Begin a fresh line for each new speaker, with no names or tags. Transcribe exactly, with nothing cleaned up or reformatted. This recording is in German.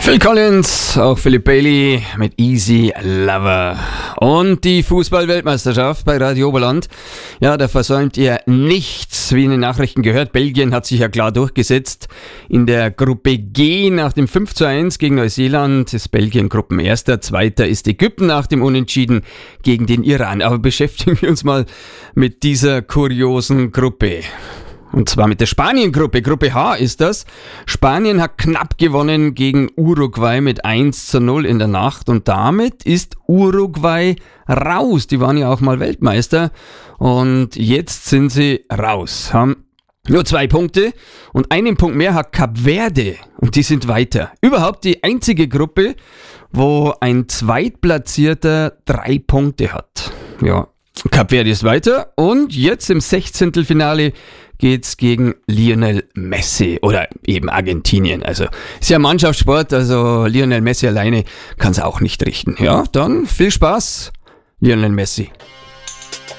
Phil Collins, auch Philip Bailey mit Easy Lover. Und die Fußball-Weltmeisterschaft bei Radio Oberland. Ja, da versäumt ihr nichts, wie in den Nachrichten gehört. Belgien hat sich ja klar durchgesetzt. In der Gruppe G nach dem fünf zu eins gegen Neuseeland ist Belgien Gruppenerster. Zweiter ist Ägypten nach dem Unentschieden gegen den Iran. Aber beschäftigen wir uns mal mit dieser kuriosen Gruppe. Und zwar mit der Spanien-Gruppe. Gruppe H ist das. Spanien hat knapp gewonnen gegen Uruguay mit eins zu null in der Nacht. Und damit ist Uruguay raus. Die waren ja auch mal Weltmeister. Und jetzt sind sie raus. Haben nur zwei Punkte. Und einen Punkt mehr hat Kap Verde. Und die sind weiter. Überhaupt die einzige Gruppe, wo ein Zweitplatzierter drei Punkte hat. Ja, Kap Verde ist weiter. Und jetzt im Sechzehntelfinale geht's gegen Lionel Messi oder eben Argentinien. Also ist ja Mannschaftssport, also Lionel Messi alleine kann es auch nicht richten. Ja, dann viel Spaß, Lionel Messi.